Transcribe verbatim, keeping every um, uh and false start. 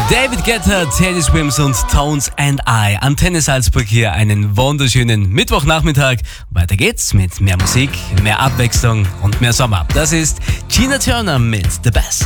David Guetta, Teddy Swims und Tones and I. Antenne Salzburg hier, einen wunderschönen Mittwochnachmittag. Weiter geht's mit mehr Musik, mehr Abwechslung und mehr Sommer. Das ist Tina Turner mit The Best.